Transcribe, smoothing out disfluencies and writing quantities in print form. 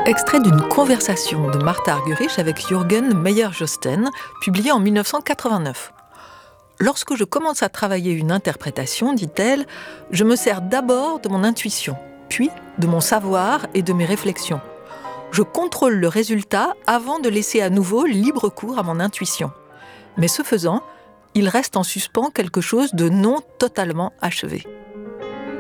Extrait d'une conversation de Martha Argerich avec Jürgen Meyer-Josten, publiée en 1989. Lorsque je commence à travailler une interprétation, dit-elle, je me sers d'abord de mon intuition, puis de mon savoir et de mes réflexions. Je contrôle le résultat avant de laisser à nouveau libre cours à mon intuition. Mais ce faisant, il reste en suspens quelque chose de non totalement achevé.